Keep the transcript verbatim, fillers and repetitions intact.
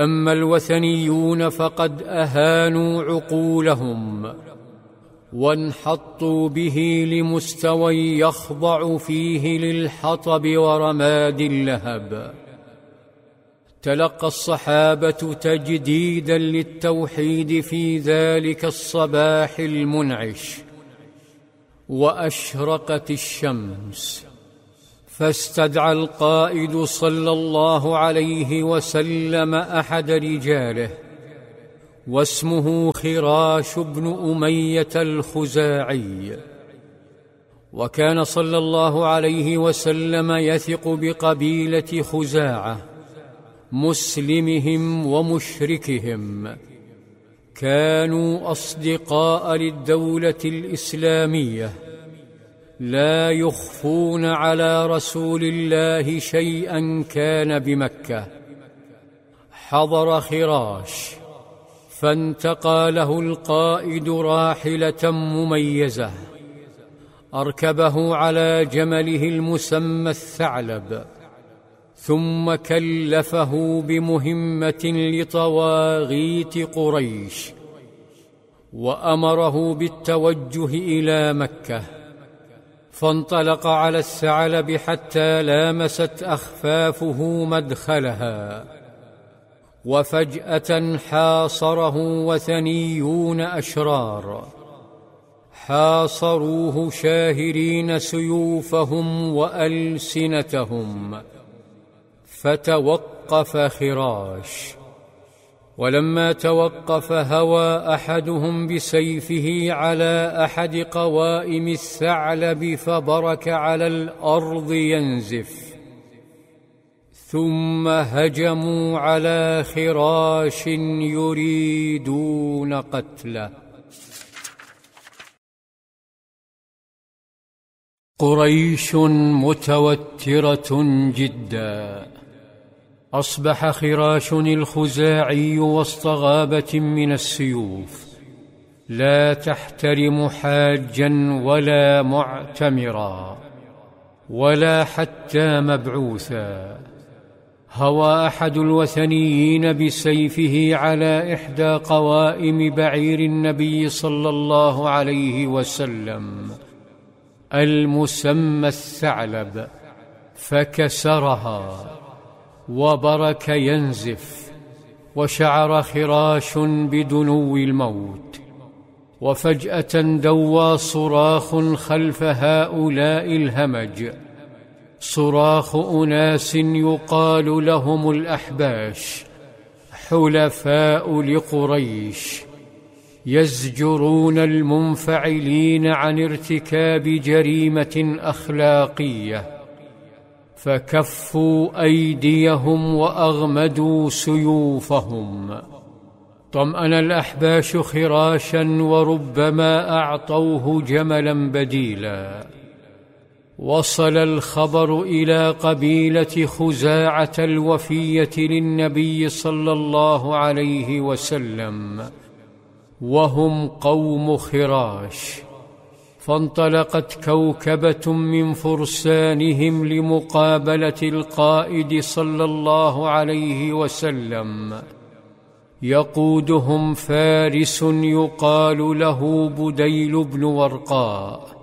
أما الوثنيون فقد أهانوا عقولهم وانحطوا به لمستوى يخضع فيه للحطب ورماد اللهب. تلقى الصحابة تجديدا للتوحيد في ذلك الصباح المنعش، وأشرقت الشمس، فاستدعى القائد صلى الله عليه وسلم أحد رجاله واسمه خراش بن أمية الخزاعي. وكان صلى الله عليه وسلم يثق بقبيلة خزاعة، مسلمهم ومشركهم، كانوا أصدقاء للدولة الإسلامية، لا يخفون على رسول الله شيئا كان بمكة. حضر خراش فانتقى له القائد راحلة مميزة، أركبه على جمله المسمى الثعلب، ثم كلفه بمهمة لطواغيت قريش، وأمره بالتوجه إلى مكة. فانطلق على الثعلب حتى لامست أخفافه مدخلها، وفجأة حاصره وثنيون أشرار، حاصروه شاهرين سيوفهم وألسنتهم، فتوقف خراش. ولما توقف هوى أحدهم بسيفه على أحد قوائم الثعلب فبرك على الأرض ينزف، ثم هجموا على خراش يريدون قتله. قريش متوترة جدا. أصبح خراش الخزاعي وسط غابة من السيوف، لا تحترم حاجا ولا معتمرا ولا حتى مبعوثا. هوى أحد الوثنيين بسيفه على إحدى قوائم بعير النبي صلى الله عليه وسلم المسمى الثعلب، فكسرها وبرك ينزف، وشعر خراش بدنو الموت. وفجأة دوى صراخ خلف هؤلاء الهمج، صراخ أناس يقال لهم الأحباش، حلفاء لقريش، يزجرون المنفعلين عن ارتكاب جريمة أخلاقية، فكفوا أيديهم وأغمدوا سيوفهم. طمأن الأحباش خراشا، وربما أعطوه جملا بديلا. وصل الخبر إلى قبيلة خزاعة الوفية للنبي صلى الله عليه وسلم، وهم قوم خراش. فانطلقت كوكبة من فرسانهم لمقابلة القائد صلى الله عليه وسلم، يقودهم فارس يقال له بديل بن ورقاء،